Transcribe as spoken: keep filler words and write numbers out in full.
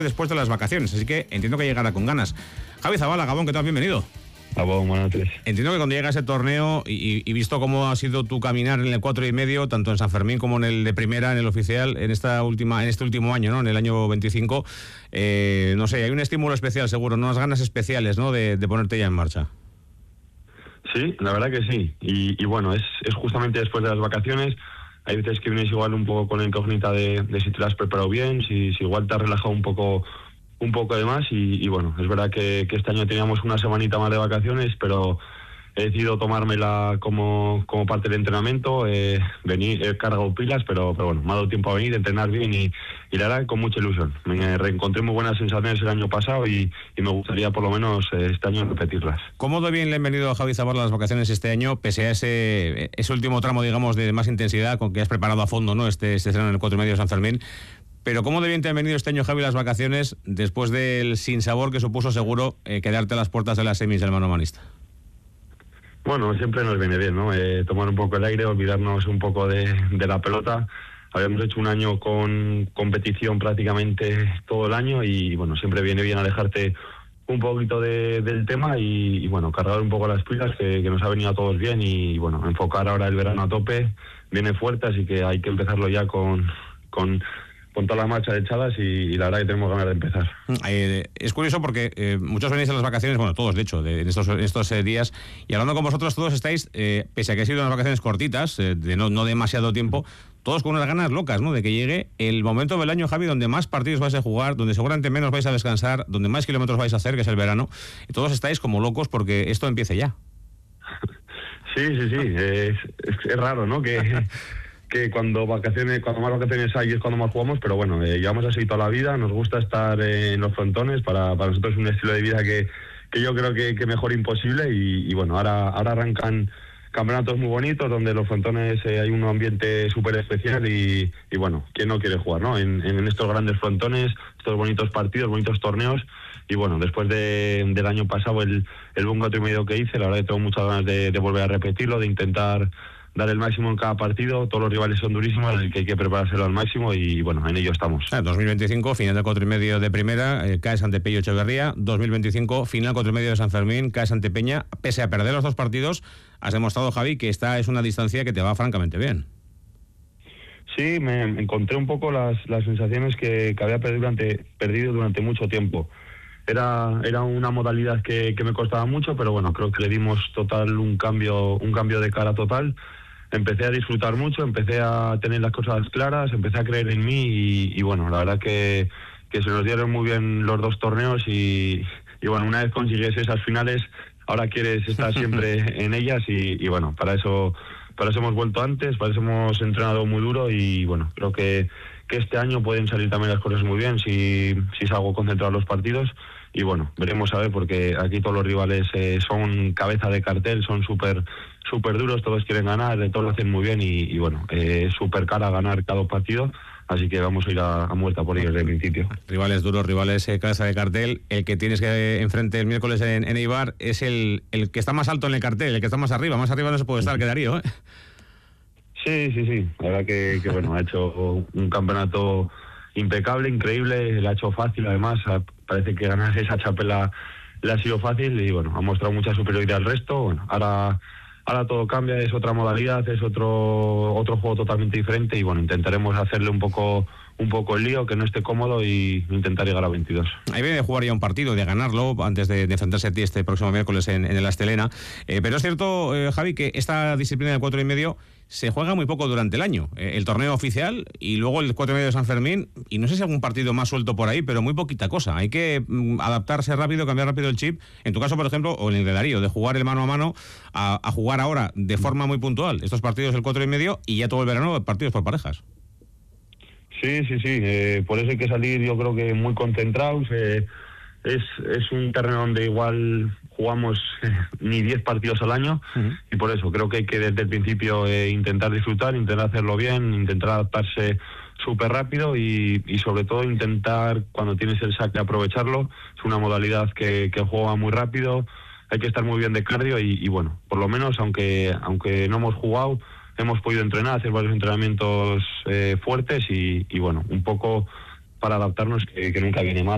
después de las vacaciones, así que entiendo que llegará con ganas. Javi Zabala, Gabón, ¿qué tal? Bienvenido. Gabón, buenas noches. Entiendo que cuando llega ese torneo y, y visto cómo ha sido tu caminar en el cuatro y medio, tanto en San Fermín como en el de primera, en el oficial, en esta última, en este último año, ¿no? En el año veinticinco, eh, no sé, hay un estímulo especial seguro, ¿no? Unas ganas especiales, ¿no? De, de ponerte ya en marcha. Sí, la verdad que sí. Y, y bueno, es, es justamente después de las vacaciones. Hay veces que vienes igual un poco con la incógnita de, de si te lo has preparado bien, si, si igual te has relajado un poco un poco de más y, y bueno, es verdad que, que este año teníamos una semanita más de vacaciones, pero he decidido tomármela como, como parte del entrenamiento. Eh, venir, he cargado pilas, pero, pero bueno, me ha dado tiempo a venir, a entrenar bien y, y la verdad con mucha ilusión. Me reencontré muy buenas sensaciones el año pasado y, y me gustaría por lo menos este año repetirlas. ¿Cómo de bien le han venido a Javi Zabala las vacaciones este año, pese a ese, ese último tramo, digamos, de más intensidad con que has preparado a fondo, ¿no? Este, este estreno en el cuatro y medio de San Fermín? Pero ¿cómo de bien te han venido este año, Javi, las vacaciones después del sinsabor que supuso seguro eh, quedarte a las puertas de las semis del manomanista? Bueno, siempre nos viene bien, ¿no? Eh, tomar un poco el aire, olvidarnos un poco de, de la pelota. Habíamos hecho un año con competición prácticamente todo el año y bueno, siempre viene bien alejarte un poquito de, del tema y, y bueno, cargar un poco las pilas que, que nos ha venido a todos bien y bueno, enfocar ahora el verano a tope, viene fuerte, así que hay que empezarlo ya con... con con toda la marcha echadas y, y la verdad que tenemos ganas de empezar. Eh, es curioso porque eh, muchos venís a las vacaciones, bueno, todos de hecho, de, en estos, en estos eh, días, y hablando con vosotros todos estáis, eh, pese a que han sido unas vacaciones cortitas, eh, de no, no demasiado tiempo, todos con unas ganas locas, ¿no? De que llegue el momento del año, Javi, donde más partidos vais a jugar, donde seguramente menos vais a descansar, donde más kilómetros vais a hacer, que es el verano, y todos estáis como locos porque esto empiece ya. Sí, sí, sí, es, es, es raro, ¿no? Que... que cuando vacaciones, cuando más vacaciones hay es cuando más jugamos, pero bueno, eh, llevamos así toda la vida, nos gusta estar eh, en los frontones, para, para nosotros es un estilo de vida que, que yo creo que, que mejor imposible y, y bueno, ahora, ahora arrancan campeonatos muy bonitos donde los frontones eh, hay un ambiente súper especial y, y bueno, ¿quién no quiere jugar, no? En, en estos grandes frontones, estos bonitos partidos, bonitos torneos y bueno, después de, del año pasado el, el buen cuatro y medio que hice, la verdad que tengo muchas ganas de, de volver a repetirlo, de intentar dar el máximo en cada partido. Todos los rivales son durísimos, así que hay que preparárselo al máximo y bueno, en ello estamos. Ah, dos mil veinticinco, final del cuatro y medio de primera, eh, caes ante Pello Echeverría. dos mil veinticinco, final cuatro y medio de San Fermín, caes ante Peña. Pese a perder los dos partidos, has demostrado, Javi, que esta es una distancia que te va francamente bien. Sí, me encontré un poco las, las sensaciones que, que había perdido durante, perdido durante mucho tiempo. Era, era una modalidad que, que me costaba mucho, pero bueno, creo que le dimos total un cambio, un cambio de cara total. Empecé a disfrutar mucho, empecé a tener las cosas claras, empecé a creer en mí y, y bueno, la verdad que, que se nos dieron muy bien los dos torneos y, y bueno, una vez consigues esas finales, ahora quieres estar siempre en ellas y, y bueno, para eso, para eso hemos vuelto antes, para eso hemos entrenado muy duro y bueno, creo que, que este año pueden salir también las cosas muy bien si, si salgo concentrado en los partidos y bueno, veremos a ver porque aquí todos los rivales eh, son cabeza de cartel, son súper súper duros, todos quieren ganar, todos lo hacen muy bien y, y bueno, eh, es súper cara ganar cada partido, así que vamos a ir a, a muerta por ellos desde el principio. Rivales duros, rivales eh, cabeza de cartel, el que tienes que enfrente el miércoles en, en Eibar es el, el que está más alto en el cartel, el que está más arriba, más arriba no se puede estar, que Darío, ¿eh? Sí, sí, sí, la verdad que, que bueno, ha hecho un campeonato impecable, increíble, le ha hecho fácil además, parece que ganar esa chapela le ha sido fácil y bueno, ha mostrado mucha superioridad al resto. Bueno, ahora ahora todo cambia, es otra modalidad, es otro otro juego totalmente diferente y bueno, intentaremos hacerle un poco un poco el lío, que no esté cómodo y intentar llegar a veintidós. Ahí viene de jugar ya un partido, de ganarlo antes de, de enfrentarse a ti este próximo miércoles en, en el Astelena, eh, pero es cierto, eh, Javi, que esta disciplina del cuatro y medio se juega muy poco durante el año, eh, el torneo oficial y luego el cuatro y medio de San Fermín y no sé si algún partido más suelto por ahí, pero muy poquita cosa, hay que mm, adaptarse rápido, cambiar rápido el chip, en tu caso por ejemplo, o en el de Darío, de jugar el mano a mano a, a jugar ahora de forma muy puntual estos partidos del cuatro y medio y ya todo el verano partidos por parejas. Sí, sí, sí, eh, por eso hay que salir yo creo que muy concentrados, eh, es, es un terreno donde igual jugamos eh, ni diez partidos al año uh-huh. y por eso creo que hay que desde el principio eh, intentar disfrutar, intentar hacerlo bien, intentar adaptarse súper rápido y, y sobre todo intentar cuando tienes el saque aprovecharlo, es una modalidad que, que juega muy rápido, hay que estar muy bien de cardio y, y bueno, por lo menos aunque, aunque no hemos jugado, hemos podido entrenar, hacer varios entrenamientos eh, fuertes y, y bueno, un poco para adaptarnos que, que nunca viene mal.